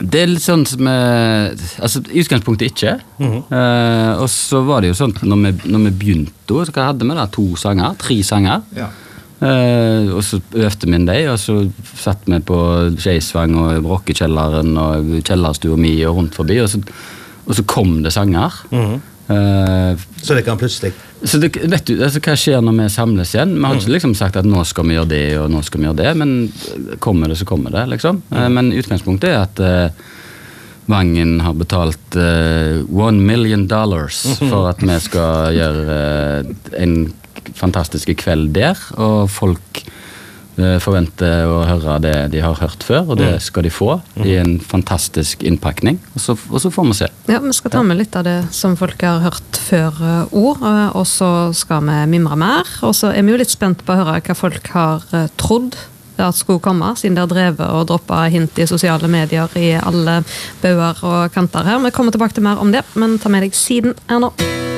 Det litt sånn som altså, i utgangspunktet ikke. Og så var det jo sånn når vi begynte, så hadde vi da 3 sanger. Ja. Og så øvde vi det, og så satt vi på Skeisvang og rockekjelleren og kjellerstua mi og rundt forbi, og så kom det sanger. Så det kan plutselig... Så det, vet du, altså, hva skjer når vi samles igjen? Vi har ikke liksom sagt at nå skal vi gjøre det, og nå skal vi gjøre det, men kommer det, så kommer det, liksom. Men utgangspunktet at Vangen har betalt $1 million for at vi skal gjøre en fantastisk kveld der, og folk forventer å høre det de har hørt før, og det skal de få i en fantastisk innpakning, og så får vi se. Ja, vi skal ta med litt av det som folk har hørt før ord, og så skal vi mimre mer, og så er vi jo litt spent på å høre hva folk har trodd at skulle komme, siden de har drevet og droppet hint i sosiale medier i alle bauer og kanter her. Vi kommer tilbake til mer om det, men ta med deg siden her nå.